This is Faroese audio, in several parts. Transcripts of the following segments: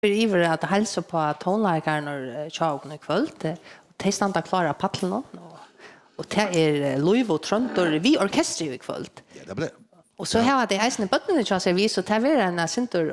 Iver att hälsa på tonläkaren och tjaugen i kvöld. De standa klara paddlen och det är Louis och Trontor vi orkester i kvöld. Ja, det blev. Och så har det eisne bøttene til å se vis, og det er en sinter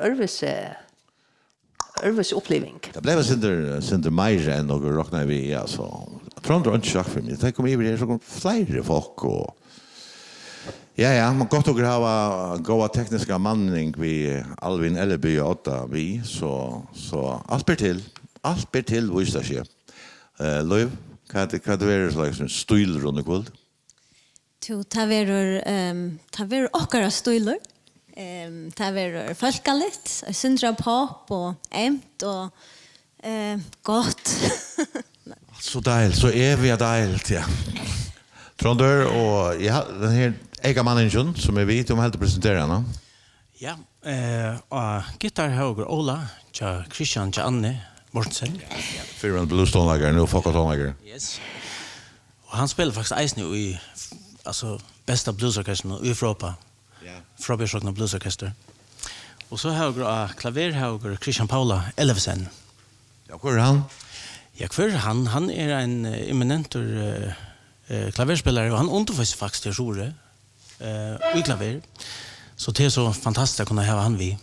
Ørves uppleving. Det blev sinter mer än något rocknar vi alltså. Trontor inte sagt för mig. Det kom över det så flera folk och ja, man gott och ha goda tekniska manning vi Alvin Elleby och Otta vi så allt ber till visst det. Löv kan det vara slags en stil runt kväll. Ta verur okkara stöylur. Ta verur folkaligt, syndra pop och emt och gott. Så deilt, deilt, ja. Trondor och ja, den här ega mannen som är vi de helt presentera no. Ja, och gitarr höger Ola, Christian Anne Mortensen. För en bluestonlager nu folktonlager. Yes. Och han spelar faktiskt ice nu i alltså bästa bluesorkestern i Europa. Ja. Frobjörnsrockna bluesorkester. Och så höger klaver höger Christian Paula Elfsen. Ja, hur är han? Ja, han är en eminent klaverspelare och han undervisar faktiskt till Jore i klaver. Så det är så fantastiskt att kunna ha han vi.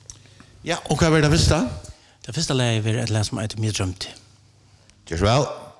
Ja, och vad är det första? Det första läget är ett läs som heter Mir drömt. Just well.